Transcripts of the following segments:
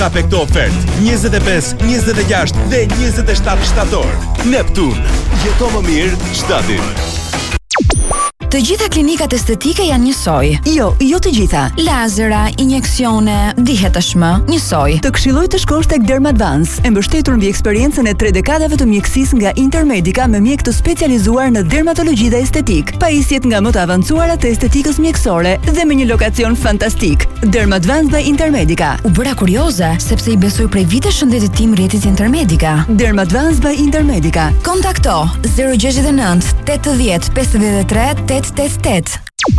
Kape këto ofertë 25, 26 dhe 27 shtator. Neptun, jeto më mirë çdo ditë. Të gjitha klinikat estetike janë njësoj. Jo të gjitha. Lazera, injeksione, dihet tashmë, njësoj. Të këshilloj të shkosh tek Dermadvance, e mbështetur mbi eksperiencën e 3 dekadave të mjekësisë nga Intermedica me mjek të specializuar në dermatologji dhe estetik. Pajisjet nga më të avancuara të estetikës mjekësore dhe me një lokacion fantastik. Dermadvance by Intermedica. U bëra kurioze sepse i besoj prej vitesh shëndetit tim rrjetit Intermedica. Dermadvance by Intermedica. Kontakto 069 80 53 888.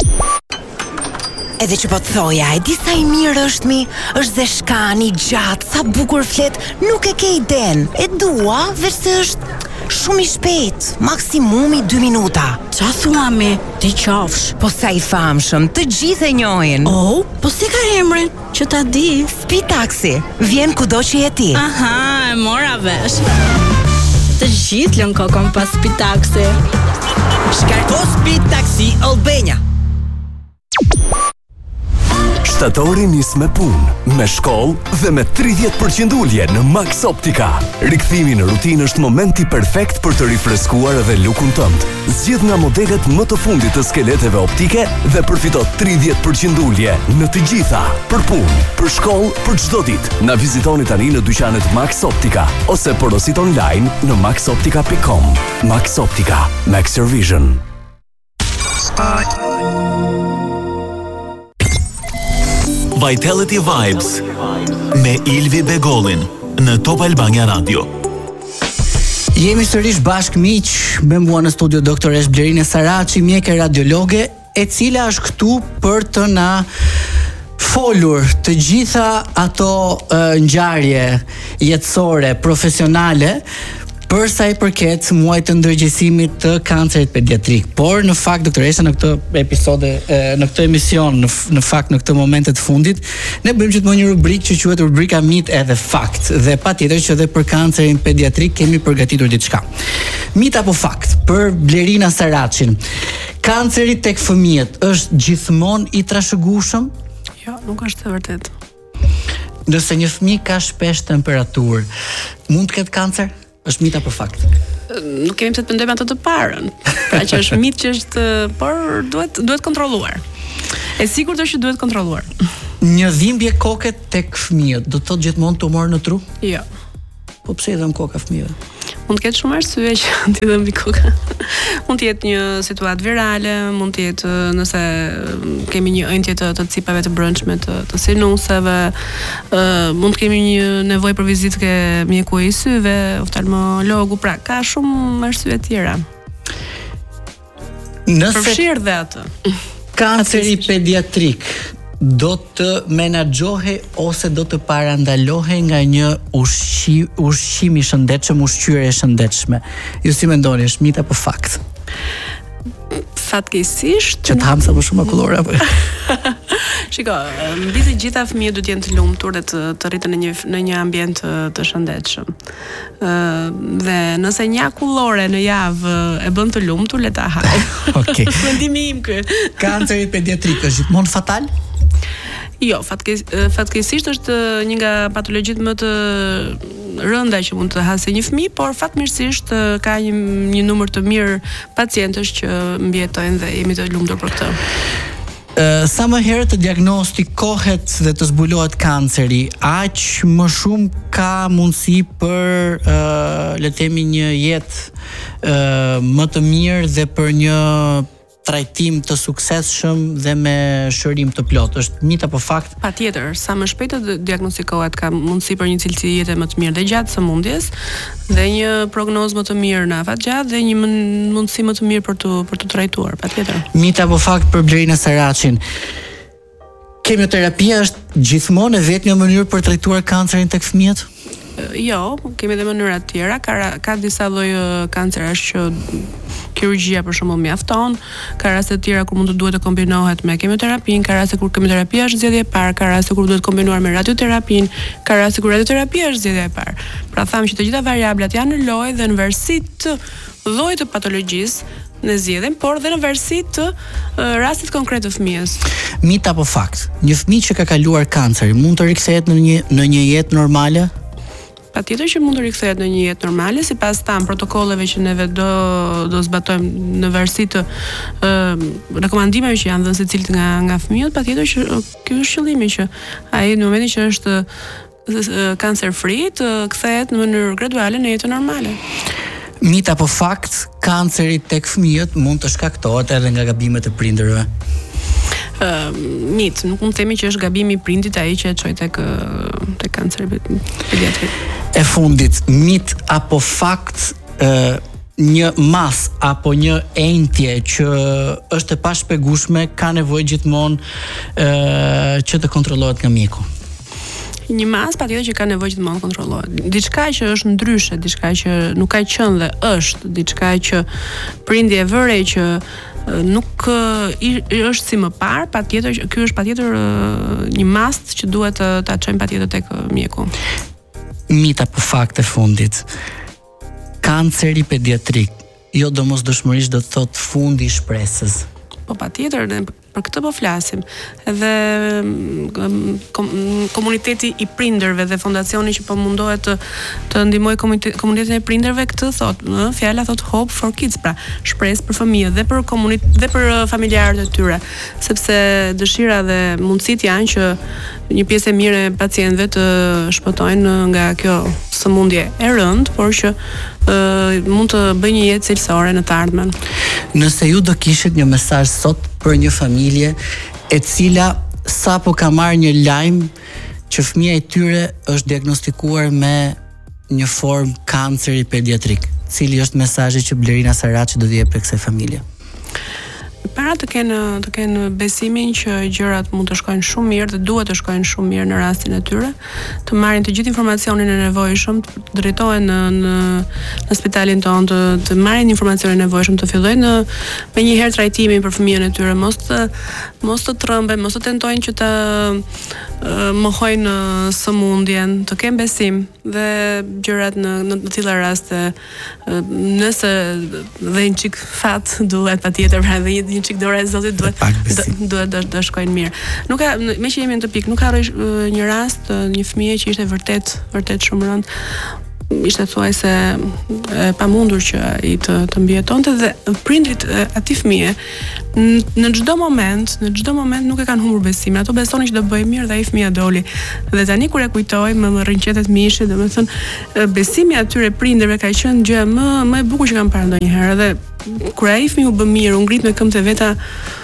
Edhe që po të thoja, e di sa i mirë është mi, është dhe shkani, gjatë, sa bukur flet, nuk e ke iden. E dua, veç se është shumë i shpejt, maksimumi 2 minuta. Qa thua mi, ti qafsh? Po sa i famshëm, të gjithë e njohin. Oh, po si ka emrin, që ta di? Speed Taxi, vjen kudo që je ti. Aha, e mora vesh. Të gjithë lën kokon pas Speed Taxi. Shkarko Speed Taxi Albania. Shtatori nis me punë, me shkollë dhe me 30% ulje në Max Optica. Rikthimi në rutinë është momenti perfekt për të rifreskuar edhe lukun tënd. Zgjedh nga modelet më të fundit të skeleteve optike dhe përfito 30% ulje në të gjitha. Për punë, për shkollë, për çdo ditë. Na vizitoni tani në dyqanet Max Optica ose porosit online në maxoptica.com. Max Optica, Max Your Vision. Vitality Vibes me Ilvi Begollin në Top Albania Radio. Jemi sërish bashkë miq, me mua në studio doktoresh Blerina Saraçi, mjeke radiologe, e cila është këtu për të na folur të gjitha ato ngjarje jetësore, profesionale, për sa i përket muajit të ndërgjegjësimit të kancerit pediatrik. Por në fakt doktoresha në këtë episode, në këtë emision, në fakt në këtë momente të fundit, ne bëjmë gjithmonë një rubrikë që quhet rubrika Mit edhe Fakt, dhe patjetër që edhe për kancerin pediatrik kemi përgatitur diçka. Mit apo fakt për Blerina Saraçin. Kanceri tek fëmijët është gjithmonë i trashëgueshëm? Jo, nuk është e vërtetë. Nëse një fëmijë ka shpesh temperaturë, mund të ketë kancer? Është mit apo fakt? Nuk kemi pse të mendojmë atë të parën. Pra që është mit që është, por duhet kontrolluar. E sigurt është që duhet kontrolluar. Një dhimbje koke tek fëmijët do të thotë gjithmonë tumor në tru? Jo. Po pse i dhëm koka fëmijëve? Mund të ketë shumë arsye që t'i dhëm koka. Mund të jetë një situatë virale, mund të jetë nëse kemi një ëndje të cipave të brendshme të sinuseve, mund të kemi një nevojë për vizitë ke mjeku i syve, oftalmologu, pra ka shumë arsye tjera. Nëse përfshirë dhe atë. Kanceri pediatrik do të menaxhohej ose do të parandalohej nga një ushqim i shëndetshëm, ushqyerje e shëndetshme. Ju si mendoni, është mit apo fakt? Fatkeqësisht që të ham sa më shumë akullore apo? Shiko, mbi të gjitha fëmijët duhet jenë të lumtur dhe të rriten në një ambient të shëndetshëm. Dhe nëse një akullore në javë e bën të lumtur, le ta haj. Okej. Mendimi im ky. Kanceri pediatrik është gjithmonë fatal? Jo, fatkeqësisht është një nga patologjitë më të rënda që mund të hasë një fëmijë, por fatmirësisht ka një numër të mirë pacientësh që mbijetojnë dhe jemi të lumtur për këtë. Sa më herë të diagnostikohet dhe të zbulohet kanceri, aq më shumë ka mundësi për le të themi një jetë më të mirë dhe për një trajtim të suksesshëm dhe me shërim të plotë. Është mit apo fakt? Patjetër, sa më shpejt të diagnostikohet ka mundësi për një cilësi jete më të mirë dhe gjatë sëmundjes, dhe një prognozë më të mirë në afatgjat dhe një mundësi më të mirë për të trajtuar, patjetër. Mit apo fakt për Blerina Saraçin. Kemioterapia është gjithmonë vetëm një mënyrë për të trajtuar kancerin tek fëmijët? Jo, kemi edhe mënyra të tjera, ka disa lloje kancerash që kirurgjia për shembull mjafton, ka raste të tjera kur mund të duhet të kombinohet me kemioterapinë, ka raste kur kemioterapia është zgjedhja e parë, ka raste kur duhet kombinuar me radioterapinë, ka raste kur radioterapia është zgjedhja e parë. Pra thamë që të gjitha variablat janë në lojë dhe në varësi të llojit të patologjisë në zgjedhjen, por dhe në varësi të rastit konkret të fëmijës. Mit apo fakt? Një fëmijë që ka kaluar kancer mund të rikthehet në një jetë normale? Patjetër që mund të rikthehet në një jetë normale, sipas tan protokolleve që neve do zbatojmë në varësi të rekomandimeve që janë dhënë secilit nga fëmijët, patjetër që ky është qëllimi, që ai në momentin që është cancer free të kthehet në mënyrë graduale në jetën normale. Mit apo fakt, kanceri tek fëmijët mund të shkaktohet edhe nga gabimet e prindërve? Mit, nuk mund të themi që është gabimi i prindit ai që e çoi tek kanceri pediatrik. E fundit, mit apo fakt, një mas apo një entje që është e pashpjegueshme ka nevojë gjithmonë që të kontrollohet nga mjeku? Një mas patjetër që ka nevojë gjithmonë kontrollohet. Diçka që është ndryshe, diçka që nuk ka qenë dhe është, diçka që prindi e vërej që nuk është si më parë, patjetër që ky është patjetër një mast që duhet ta çojmë patjetër tek mjeku. Mit apo fakt e fundit. Kanceri pediatrik, jo domosdoshmërisht do të thotë fundi i shpresës. Po patjetër, për këtë po flasim. Edhe komuniteti i prindërve dhe fondacioni që po mundohet të ndihmojë komunitetin e prindërve këtë thotë, fjala thotë Hope for Kids, pra shpresë për fëmijët dhe për dhe për familjarët e tyre, sepse dëshira dhe mundësitë janë që një pjesë e mirë e pacientëve të shpëtojnë nga kjo sëmundje e rëndë, por që mund të bëjë një jetë cilësore në të ardhmen. Nëse ju do kishit një mesazh sot për një familje e cila sapo ka marrë një lajm që fëmia e tyre është diagnostikuar me një formë kanceri pediatrik, cili është mesazhi që Blerina Saraçi do t'i jepë kësaj familje? Para të kenë besimin që gjërat mund të shkojnë shumë mirë dhe duhet të shkojnë shumë mirë në rastin e tyre, të marrin të gjithë informacionin e nevojshëm, të drejtohen në spitalin tonë, të marrin informacionin e nevojshëm, të fillojnë me një herë trajtimin për fëmijën e tyre, mos të trëmben, mos të tentojnë që të mohojnë sëmundjen, të kenë besim dhe gjërat në të tilla raste, nëse dhe një çik fat duhet patjetër, pra dhe një çik dorë e Zotit duhet të shkojnë mirë. Nuk ka, me që jemi në të pikë, nuk harroj një rast një fëmije që ishte vërtet shumë rënd, ishte thuajse e pamundur që ai të mbijetonte dhe prindrit atij fëmije në çdo moment nuk e kanë humbur besimin. Ato besonin që do bëjë mirë dhe ai fëmia doli. Dhe tani kur e kujtoj më rrinqetet mishi, domethënë besimi atyre prindërve ka qenë gjë më e bukur që kam parë ndonjëherë. Dhe kur ai fëmiu u bë mirë, u ngrit me këmbët e veta,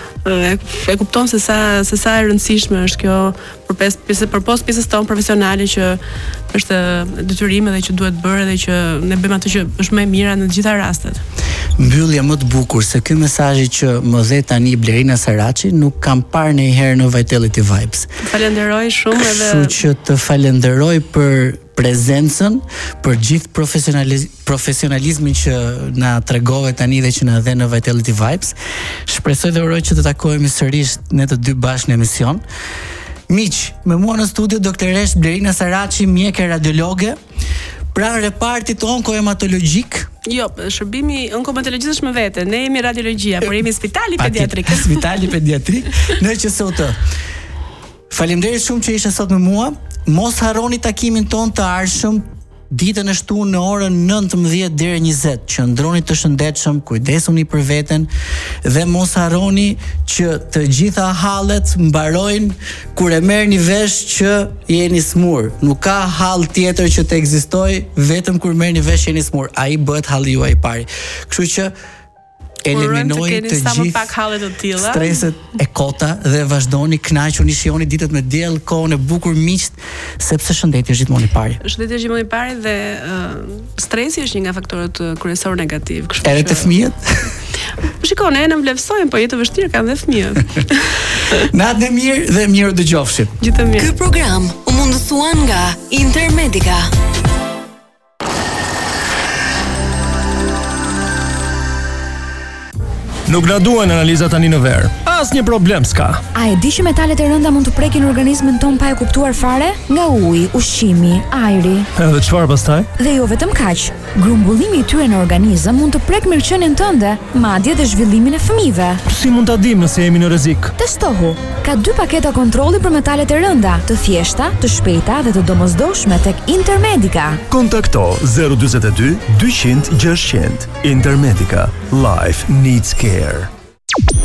e kupton se sa e rëndësishme është kjo për pjesës tonë profesionale që është detyrim edhe që duhet bërë dhe që ne bëjmë atë që është më e mira në të gjitha rastet. Mbyllja më të bukur se ky mesazhi që më dhe tani Blerina Saraçi nuk kam parë ndonjëherë në Vitality Vibes. Falenderoj shumë edhe. Kështu që të falenderoj për prezencën, për gjithë profesionalizmin që na tregove tani dhe që na dhe në Vitality Vibes. Shpresoj dhe uroj që të takohemi sërish ne të dy bashkë në emision. Miq, me mua në studio doktoresh Blerina Saraçi, mjeke radiologe, pranë repartit onkohematologjik. Jo, shërbimi onkohematologjisë është më vete. Ne jemi radiologjia, por jemi spitali pediatrik. Spitali pediatrik në QSOT. Faleminderit shumë që ishe sot me mua. Mos harroni takimin ton të ardhshëm ditën e shtunë në orën 19 deri 20. Qëndroni të shëndetshëm, kujdesuni për veten dhe mos harroni që të gjitha hallet mbarojnë kur e merrni vesh që jeni smur. Nuk ka hall tjetër që të ekzistojë vetëm kur merrni vesh që jeni smur. Ai bëhet halli juaj i parë. Kështu që eliminoj të gjithë streset e kota dhe vazhdoni kënaquni, shihoni ditët me diell, kohën e bukur miq, sepse shëndeti është gjithmonë i pari. Shëndeti është gjithmonë i pari dhe stresi është një nga faktorët kryesor negativ. Edhe te fëmijët. Shikoj, ne na vlefsojmë, po jetë vështirë kanë dhe fëmijët. Natë e mirë dhe mirë dëgjofshim. Gjithë mirë. Ky program u mundësua nga Intermedica. Nuk na duan analizat tani në verë. asnjë problem s'ka. A e di që metalet e rënda mund të prekin organizmin ton pa e kuptuar fare? Nga uji, ushqimi, ajri. Edhe çfarë pastaj? Dhe jo vetëm kaq. Grumbullimi i tyre në organizëm mund të prek mirëqenien tënde, madje dhe zhvillimin e fëmijëve. Si mund ta dim nëse jemi në rrezik? Testohu. Ka 2 paketa kontrolli për metalet e rënda, të thjeshta, të shpejta dhe të domosdoshme tek Intermedica. Kontakto 042 200 600. Intermedica. Life needs care.